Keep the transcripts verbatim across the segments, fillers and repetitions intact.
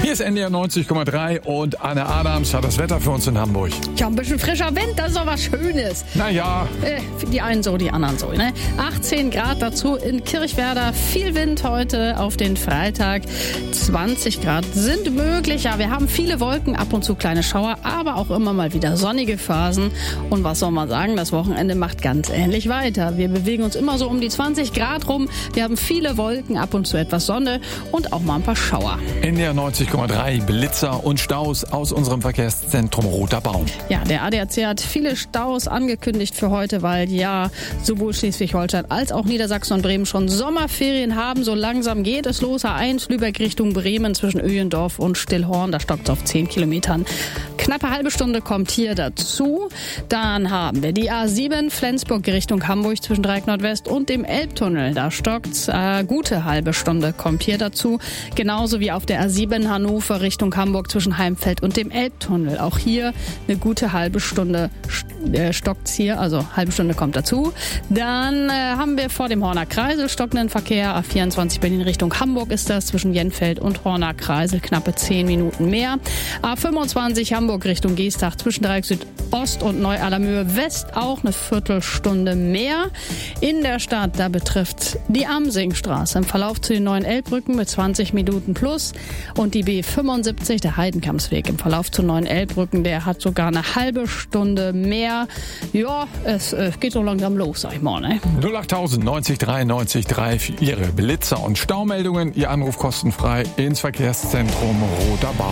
Hier ist N D R neunzig Komma drei und Anne Adams hat das Wetter für uns in Hamburg. Ja, ein bisschen frischer Wind, das ist doch was Schönes. Naja. Äh, die einen so, die anderen so, ne? achtzehn Grad dazu in Kirchwerder. Viel Wind heute auf den Freitag. zwanzig Grad sind möglich. Ja, wir haben viele Wolken, ab und zu kleine Schauer, aber auch immer mal wieder sonnige Phasen. Und was soll man sagen, das Wochenende macht ganz ähnlich weiter. Wir bewegen uns immer so um die zwanzig Grad rum. Wir haben viele Wolken, ab und zu etwas Sonne und auch mal ein paar Schauer. N D R neunzig Komma drei, Blitzer und Staus aus unserem Verkehrszentrum Roter Baum. Ja, der A D A C hat viele Staus angekündigt für heute, weil ja sowohl Schleswig-Holstein als auch Niedersachsen und Bremen schon Sommerferien haben. So langsam geht es los. A eins Lübeck Richtung Bremen zwischen Öhlendorf und Stillhorn. Da stockt es auf zehn Kilometern. Knappe halbe Stunde kommt hier dazu. Dann haben wir die A sieben Flensburg Richtung Hamburg zwischen Dreieck Nordwest und dem Elbtunnel. Da stockt's äh, gute halbe Stunde kommt hier dazu. Genauso wie auf der A sieben Hannover Richtung Hamburg zwischen Heimfeld und dem Elbtunnel. Auch hier eine gute halbe Stunde äh, stockt's hier, also halbe Stunde kommt dazu. Dann äh, haben wir vor dem Horner Kreisel stockenden Verkehr. A vierundzwanzig Berlin Richtung Hamburg ist das zwischen Jenfeld und Horner Kreisel knappe zehn Minuten mehr. A fünfundzwanzig Hamburg Richtung Geestach zwischen Dreieck Südost und Neu-Allermöhe West auch eine Viertelstunde mehr. In der Stadt, da betrifft die Amsingstraße im Verlauf zu den neuen Elbbrücken mit zwanzig Minuten plus und die B fünfundsiebzig, der Heidenkampsweg im Verlauf zu neuen Elbbrücken, der hat sogar eine halbe Stunde mehr. Ja, es äh, geht so langsam los, sag ich mal, ne? null acht tausend neunzig drei neunzig drei für Ihre Blitzer und Staumeldungen. Ihr Anruf kostenfrei ins Verkehrszentrum Roter Baum.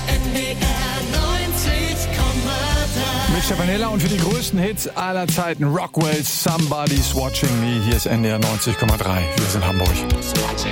Mit Stefanella und für die größten Hits aller Zeiten Rockwell, Somebody's Watching Me. Hier ist N D R neunzig Komma drei. Wir sind Hamburg.